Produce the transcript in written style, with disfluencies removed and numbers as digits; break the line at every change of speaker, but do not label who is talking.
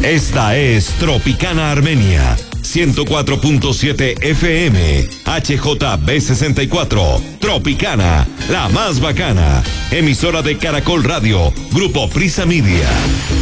Esta es Tropicana Armenia, 104.7 FM, HJB64, Tropicana, la más bacana, emisora de Caracol Radio, Grupo Prisa Media.